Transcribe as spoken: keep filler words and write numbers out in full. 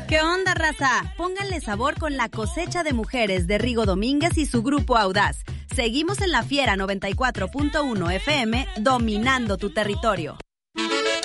¿Qué onda, raza? Pónganle sabor con La Cosecha de Mujeres de Rigo Domínguez y su grupo Audaz. Seguimos en La Fiera noventa y cuatro punto uno F M, dominando tu territorio.